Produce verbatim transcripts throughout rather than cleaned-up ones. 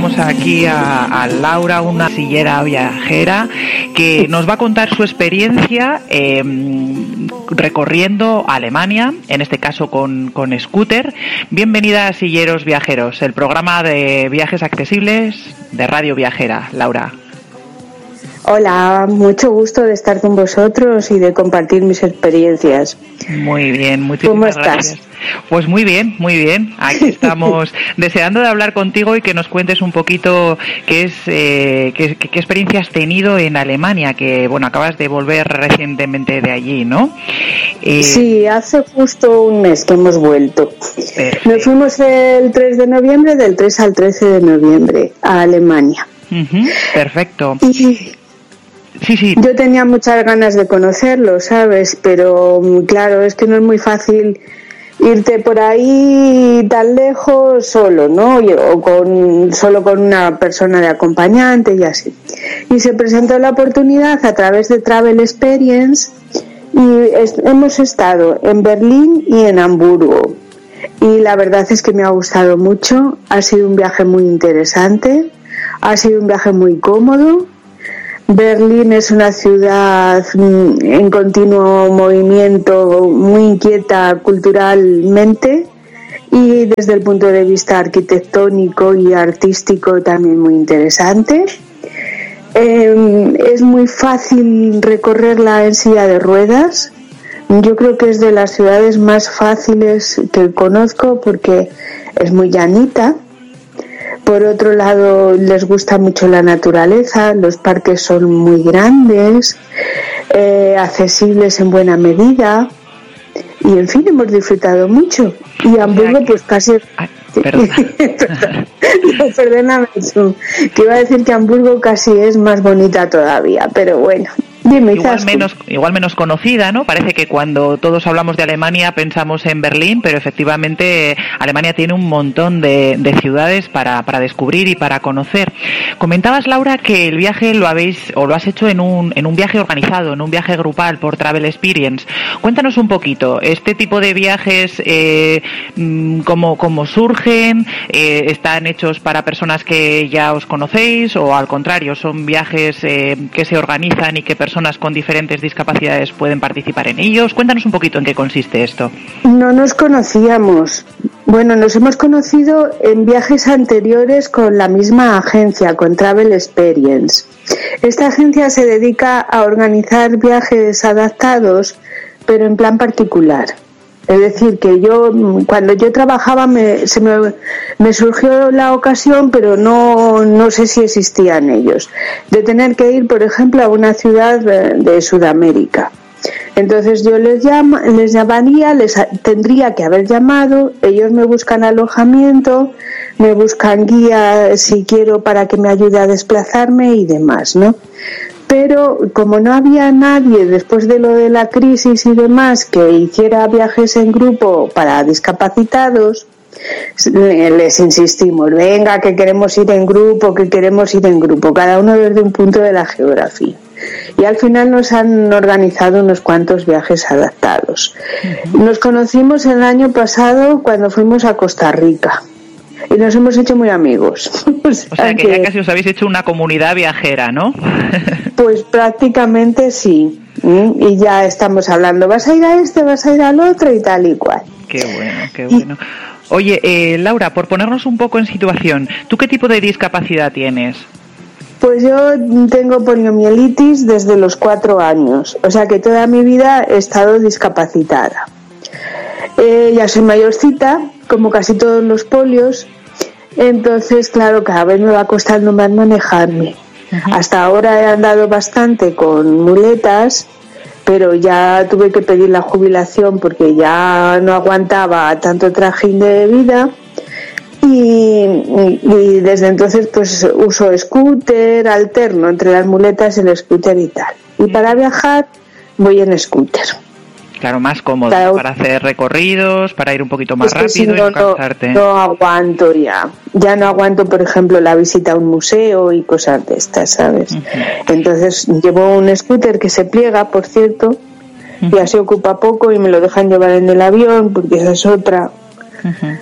tenemos aquí a, a Laura, una sillera viajera, que nos va a contar su experiencia eh, recorriendo Alemania, en este caso con, con scooter. Bienvenida a Silleros Viajeros, el programa de viajes accesibles de Radio Viajera. Laura. Hola, mucho gusto de estar con vosotros y de compartir mis experiencias. Muy bien, muchísimas ¿Cómo estás? Gracias. Pues muy bien, muy bien. Aquí estamos deseando de hablar contigo y que nos cuentes un poquito qué es, eh, qué, qué experiencia has tenido en Alemania, que bueno, acabas de volver recientemente de allí, ¿no? Eh... Sí, hace justo un mes que hemos vuelto. Perfecto. Nos fuimos el tres de noviembre, del tres al trece de noviembre, a Alemania. Uh-huh. Perfecto. Y... Sí, sí. Yo tenía muchas ganas de conocerlo, ¿sabes? Pero claro, es que no es muy fácil irte por ahí tan lejos solo, ¿no? O con solo con una persona de acompañante y así. Y se presentó la oportunidad a través de Travel Experience y es, hemos estado en Berlín y en Hamburgo. Y la verdad es que me ha gustado mucho. Ha sido un viaje muy interesante. Ha sido un viaje muy cómodo. Berlín es una ciudad en continuo movimiento, muy inquieta culturalmente y desde el punto de vista arquitectónico y artístico también muy interesante. Eh, es muy fácil recorrerla en silla de ruedas. Yo creo que es de las ciudades más fáciles que conozco porque es muy llanita. Por otro lado, les gusta mucho la naturaleza, los parques son muy grandes, eh, accesibles en buena medida y, en fin, hemos disfrutado mucho. Y Hamburgo, pues casi... Ay, perdón. No, perdóname tú, que iba a decir que Hamburgo casi es más bonita todavía, pero bueno... Dime, igual menos igual menos conocida, ¿no? Parece que cuando todos hablamos de Alemania pensamos en Berlín, pero efectivamente Alemania tiene un montón de, de ciudades para, para descubrir y para conocer. Comentabas, Laura, que el viaje lo habéis o lo has hecho en un en un viaje organizado, en un viaje grupal por Travel Experience. Cuéntanos un poquito, este tipo de viajes, eh, cómo, cómo surgen, eh, están hechos para personas que ya os conocéis o al contrario, son viajes eh, que se organizan y que personas personas con diferentes discapacidades pueden participar en ellos. Cuéntanos un poquito en qué consiste esto. No nos conocíamos. Bueno, nos hemos conocido en viajes anteriores con la misma agencia, con Travel Experience. Esta agencia se dedica a organizar viajes adaptados, pero en plan particular. Es decir, que yo, cuando yo trabajaba, me, se me, me surgió la ocasión, pero no, no sé si existían ellos, de tener que ir, por ejemplo, a una ciudad de, de Sudamérica. Entonces yo les, llama, les llamaría, les tendría que haber llamado, ellos me buscan alojamiento, me buscan guía si quiero para que me ayude a desplazarme y demás, ¿no? Pero como no había nadie después de lo de la crisis y demás que hiciera viajes en grupo para discapacitados, les insistimos, venga, que queremos ir en grupo, que queremos ir en grupo, cada uno desde un punto de la geografía. Y al final nos han organizado unos cuantos viajes adaptados. Uh-huh. Nos conocimos el año pasado cuando fuimos a Costa Rica. Y nos hemos hecho muy amigos. O sea, o sea que, que ya casi os habéis hecho una comunidad viajera, ¿no? Pues prácticamente sí. Y ya estamos hablando, vas a ir a este, vas a ir al otro y tal y cual. Qué bueno, qué bueno. Oye, eh, Laura, por ponernos un poco en situación, ¿tú qué tipo de discapacidad tienes? Pues yo tengo poliomielitis desde los cuatro años. O sea que toda mi vida he estado discapacitada. Eh, ya soy mayorcita, como casi todos los polios. Entonces, claro, cada vez me va costando más manejarme. Uh-huh. Hasta ahora he andado bastante con muletas, pero ya tuve que pedir la jubilación porque ya no aguantaba tanto trajín de vida. Y, y, y desde entonces pues uso scooter, alterno entre las muletas, el scooter y tal. Y para viajar voy en scooter. Claro, más cómodo, claro, para hacer recorridos, para ir un poquito más es que rápido si no, y no cansarte. No, no aguanto ya. Ya no aguanto, por ejemplo, la visita a un museo y cosas de estas, ¿sabes? Uh-huh. Entonces llevo un scooter que se pliega, por cierto, uh-huh. y así ocupa poco y me lo dejan llevar en el avión, porque esa es otra. Uh-huh.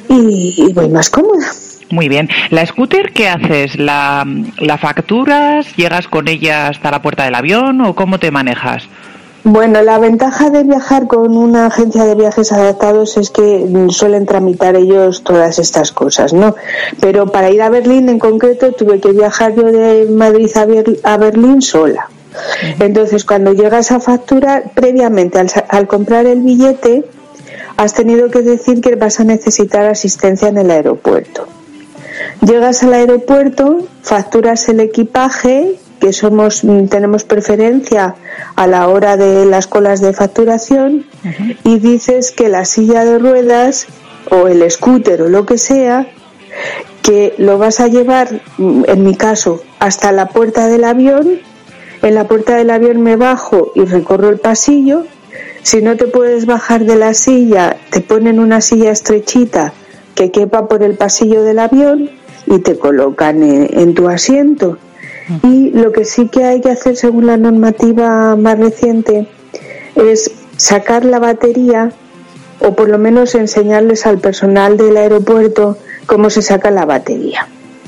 y, y voy más cómoda. Muy bien. ¿La scooter qué haces? ¿La, ¿La facturas? ¿Llegas con ella hasta la puerta del avión o cómo te manejas? Bueno, la ventaja de viajar con una agencia de viajes adaptados es que suelen tramitar ellos todas estas cosas, ¿no? Pero para ir a Berlín en concreto tuve que viajar yo de Madrid a, Ber- a Berlín sola. Entonces, cuando llegas a facturar, previamente al, al comprar el billete, has tenido que decir que vas a necesitar asistencia en el aeropuerto. Llegas al aeropuerto, facturas el equipaje, que somos tenemos preferencia a la hora de las colas de facturación, uh-huh. y dices que la silla de ruedas o el scooter o lo que sea, que lo vas a llevar, en mi caso, hasta la puerta del avión. En la puerta del avión me bajo y recorro el pasillo. Si no te puedes bajar de la silla, te ponen una silla estrechita que quepa por el pasillo del avión y te colocan en, en tu asiento. Y lo que sí que hay que hacer según la normativa más reciente es sacar la batería, o por lo menos enseñarles al personal del aeropuerto cómo se saca la batería.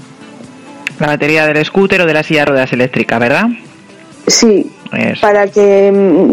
La batería del scooter o de la silla de ruedas eléctrica, ¿verdad? Sí, Eso. para que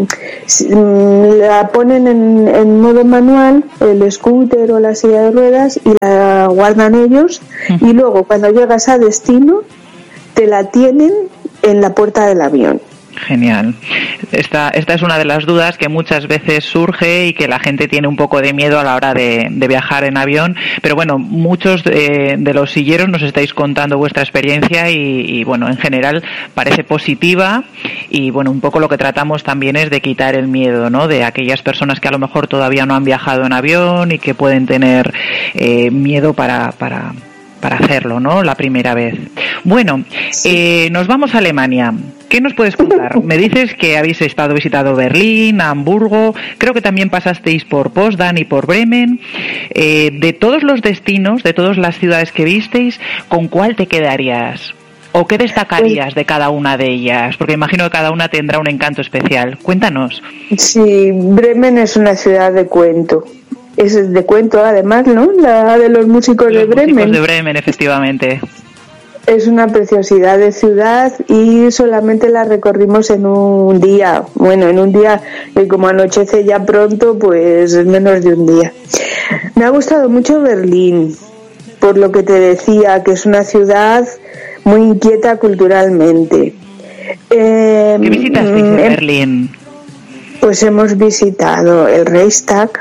mm, la ponen en, en modo manual, el scooter o la silla de ruedas, y la guardan ellos, uh-huh. y luego cuando llegas a destino te la tienen en la puerta del avión. Genial. Esta, esta es una de las dudas que muchas veces surge y que la gente tiene un poco de miedo a la hora de, de viajar en avión, pero bueno, muchos de, de los silleros nos estáis contando vuestra experiencia y, y bueno, en general parece positiva y bueno, un poco lo que tratamos también es de quitar el miedo, ¿no? De aquellas personas que a lo mejor todavía no han viajado en avión y que pueden tener eh, miedo para... para para hacerlo, ¿no? La primera vez. Bueno, sí. eh, nos vamos a Alemania. ¿Qué nos puedes contar? Me dices que habéis estado visitando Berlín, Hamburgo, creo que también pasasteis por Potsdam y por Bremen. Eh, de todos los destinos, de todas las ciudades que visteis, ¿con cuál te quedarías? ¿O qué destacarías de cada una de ellas? Porque imagino que cada una tendrá un encanto especial. Cuéntanos. Sí, Bremen es una ciudad de cuento. Es de cuento, además, ¿no? La de los músicos los de Bremen. Músicos de Bremen, efectivamente. Es una preciosidad de ciudad y solamente la recorrimos en un día. Bueno, en un día que como anochece ya pronto, pues es menos de un día. Me ha gustado mucho Berlín, por lo que te decía, que es una ciudad muy inquieta culturalmente. Eh, ¿Qué visitasteis en Berlín? Pues hemos visitado el Reichstag.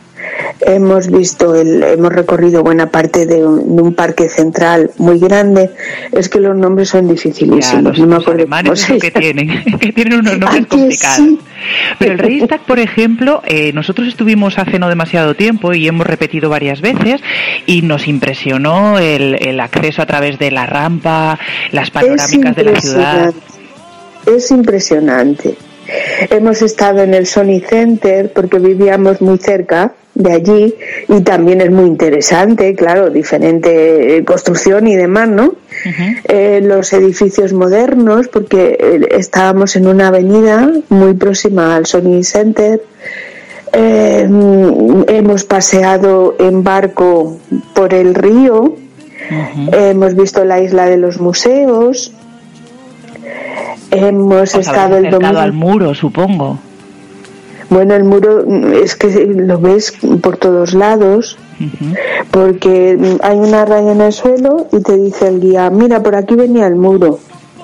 Hemos visto, el, hemos recorrido buena parte de un, de un parque central muy grande. Es que los nombres son dificilísimos. Ya, los, no me los acuerdo alemanes es lo que tienen, que tienen unos nombres complicados. Sí. Pero el Reichstag, por ejemplo, eh, nosotros estuvimos hace no demasiado tiempo y hemos repetido varias veces y nos impresionó el, el acceso a través de la rampa, las panorámicas de la ciudad. Es impresionante. Hemos estado en el Sony Center porque vivíamos muy cerca de allí y también es muy interesante, claro, diferente construcción y demás, ¿no? Uh-huh. Eh, los edificios modernos, porque eh, estábamos en una avenida muy próxima al Sony Center. Eh, hemos paseado en barco por el río, uh-huh. eh, hemos visto la isla de los museos. Hemos Os estado el domingo al muro, supongo. Bueno, el muro es que lo ves por todos lados, uh-huh. porque hay una raya en el suelo y te dice el guía, mira, por aquí venía el muro.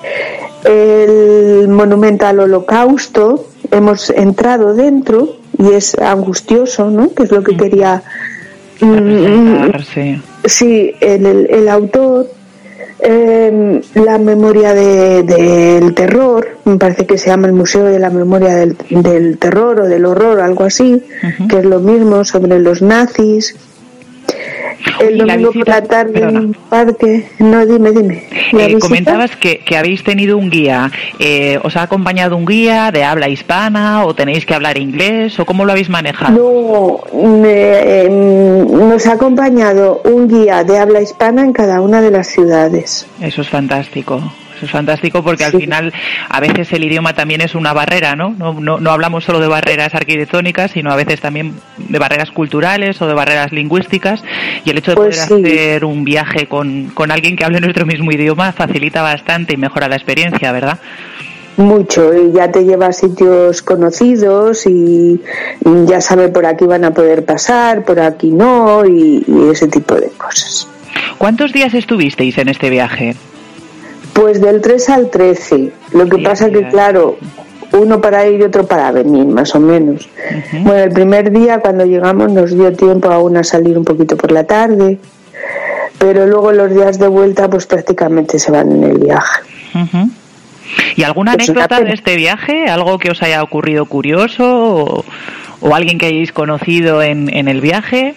El monumento al Holocausto, hemos entrado dentro y es angustioso, ¿no? Que es lo que uh-huh. quería representar, sí. Sí, el, el, el autor. Eh, la memoria de, del terror, me parece que se llama el Museo de la Memoria del, del Terror o del Horror, algo así, uh-huh. que es lo mismo, sobre los nazis. El domingo por la tarde perdona. en un parque. No, dime, dime. Eh, comentabas que, que habéis tenido un guía. Eh, ¿Os ha acompañado un guía de habla hispana o tenéis que hablar inglés o cómo lo habéis manejado? No, me, eh, nos ha acompañado un guía de habla hispana en cada una de las ciudades. Eso es fantástico. Eso es fantástico porque al sí. final a veces el idioma también es una barrera, ¿no? No, no, no hablamos solo de barreras arquitectónicas, sino a veces también de barreras culturales o de barreras lingüísticas, y el hecho de pues poder sí. hacer un viaje con, con alguien que hable nuestro mismo idioma facilita bastante y mejora la experiencia, ¿verdad? Mucho, y ya te lleva a sitios conocidos y ya sabe por aquí van a poder pasar, por aquí no, y, y ese tipo de cosas. ¿Cuántos días estuvisteis en este viaje? Pues del tres al trece. Lo que Sí, pasa sí, que, claro, uno para ir y otro para venir, más o menos. Uh-huh. Bueno, el primer día cuando llegamos nos dio tiempo aún a salir un poquito por la tarde, pero luego los días de vuelta pues prácticamente se van en el viaje. Uh-huh. ¿Y alguna pues anécdota de este viaje? ¿Algo que os haya ocurrido curioso o, o alguien que hayáis conocido en, en el viaje?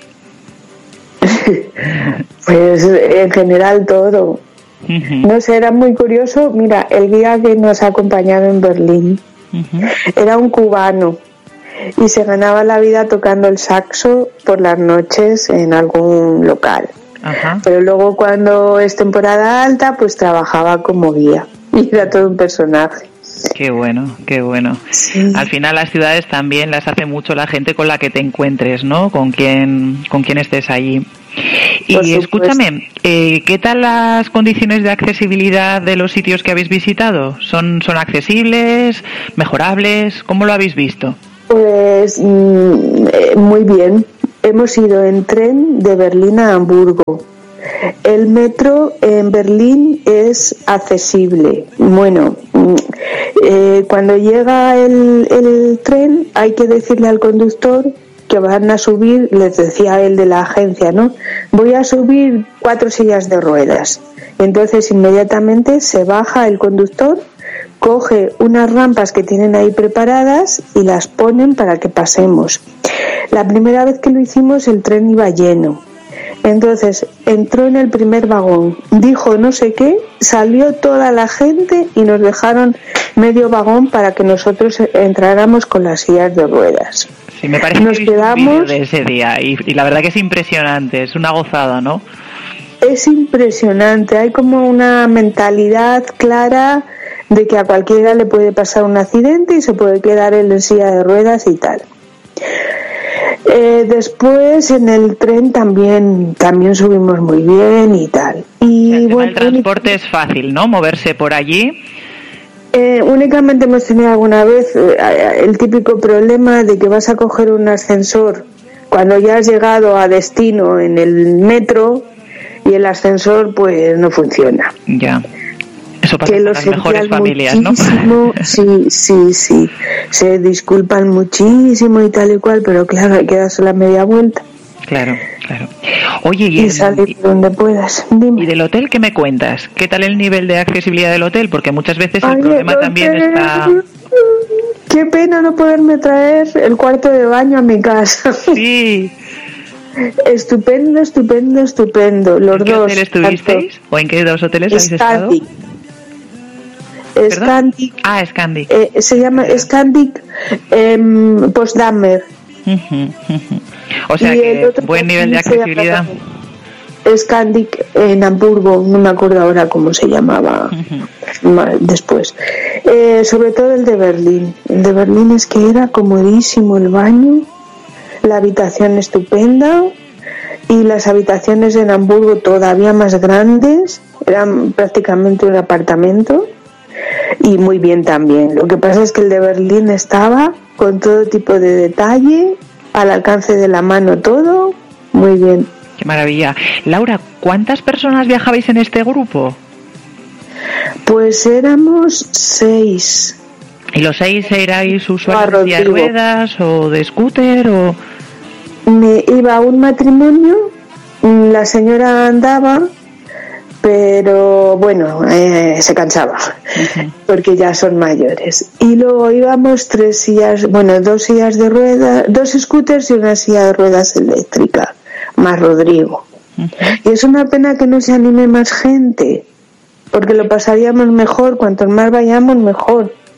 Pues en general todo. Uh-huh. No sé, era muy curioso. Mira, el guía que nos ha acompañado en Berlín uh-huh. era un cubano y se ganaba la vida tocando el saxo por las noches en algún local. Uh-huh. Pero luego cuando es temporada alta pues trabajaba como guía y era todo un personaje. Qué bueno, qué bueno. Sí. Al final las ciudades también las hace mucho la gente con la que te encuentres, ¿no? Con quien, con quien estés allí. Y escúchame, eh, ¿qué tal las condiciones de accesibilidad de los sitios que habéis visitado? ¿Son, son accesibles, mejorables? ¿Cómo lo habéis visto? Pues mm, eh, muy bien. Hemos ido en tren de Berlín a Hamburgo. El metro en Berlín es accesible. Bueno, eh, cuando llega el, el tren hay que decirle al conductor que van a subir, les decía él de la agencia, ¿no? Voy a subir cuatro sillas de ruedas. Entonces inmediatamente se baja el conductor, coge unas rampas que tienen ahí preparadas y las ponen para que pasemos. La primera vez que lo hicimos el tren iba lleno. Entonces entró en el primer vagón, dijo no sé qué, salió toda la gente y nos dejaron medio vagón para que nosotros entráramos con las sillas de ruedas. Sí, me parece nos que quedamos un de ese día y, y la verdad que es impresionante, es una gozada, ¿no? Es impresionante, hay como una mentalidad clara de que a cualquiera le puede pasar un accidente y se puede quedar él en silla de ruedas y tal. Eh, después en el tren también también subimos muy bien y tal. Y el, bueno, el transporte únic- es fácil, ¿no? Moverse por allí. Eh, únicamente hemos tenido alguna vez eh, el típico problema de que vas a coger un ascensor cuando ya has llegado a destino en el metro y el ascensor pues no funciona. Ya. Eso pasa con las mejores familias, ¿no? Sí, sí, sí. Se disculpan muchísimo y tal y cual, pero claro, hay que darse la media vuelta. Claro, claro. Oye, y, y el, salir y, donde puedas. Dime. ¿Y del hotel qué me cuentas? ¿Qué tal el nivel de accesibilidad del hotel? Porque muchas veces el Ay, problema el también está... Qué pena no poderme traer el cuarto de baño a mi casa. Sí. Estupendo, estupendo, estupendo. Los ¿En qué dos. hotel estuvisteis? Tanto. ¿O en qué dos hoteles habéis estado? Scandic. Ah, Scandic. Eh, se llama Scandic eh, Potsdamer. Uh-huh, uh-huh. O sea, y que buen nivel de accesibilidad. Scandic en Hamburgo, no me acuerdo ahora cómo se llamaba uh-huh. después. Eh, sobre todo el de Berlín. El de Berlín es que era comodísimo el baño, la habitación estupenda y las habitaciones en Hamburgo todavía más grandes, eran prácticamente un apartamento. Y muy bien también. Lo que pasa es que el de Berlín estaba con todo tipo de detalle, al alcance de la mano todo, muy bien. Qué maravilla. Laura, ¿cuántas personas viajabais en este grupo? Pues éramos seis. ¿Y los seis erais usuarios de ruedas o de scooter o...? Me iba a un matrimonio, la señora andaba, pero bueno, eh, se cansaba uh-huh. porque ya son mayores. Y luego íbamos tres sillas, bueno, dos sillas de ruedas, dos scooters y una silla de ruedas eléctrica, más Rodrigo. Uh-huh. Y es una pena que no se anime más gente, porque lo pasaríamos mejor, cuanto más vayamos mejor.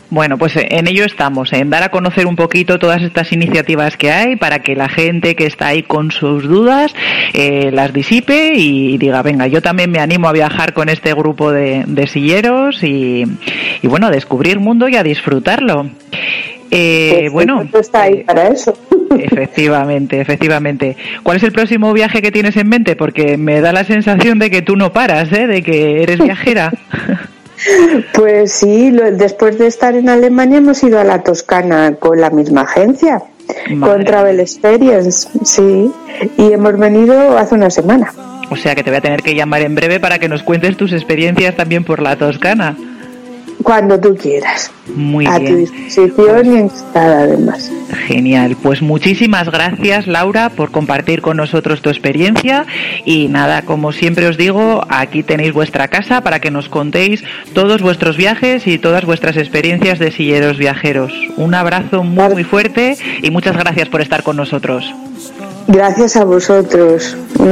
Bueno, pues en ello estamos, en dar a conocer un poquito todas estas iniciativas que hay para que la gente que está ahí con sus dudas eh, las disipe y diga, venga, yo también me animo a viajar con este grupo de, de silleros y, y bueno, a descubrir mundo y a disfrutarlo. Eh, pues bueno, está ahí para eso. Efectivamente, efectivamente. ¿Cuál es el próximo viaje que tienes en mente? Porque me da la sensación de que tú no paras, ¿eh? De que eres viajera. Pues sí, lo, después de estar en Alemania hemos ido a la Toscana con la misma agencia, Madre con Travel Experience, sí, y hemos venido hace una semana. O sea que te voy a tener que llamar en breve para que nos cuentes tus experiencias también por la Toscana. Cuando tú quieras. Muy a bien. tu disposición y encantada además. Genial. Pues muchísimas gracias, Laura, por compartir con nosotros tu experiencia. Y nada, como siempre os digo, aquí tenéis vuestra casa para que nos contéis todos vuestros viajes y todas vuestras experiencias de silleros viajeros. Un abrazo muy, muy fuerte y muchas gracias por estar con nosotros. Gracias a vosotros.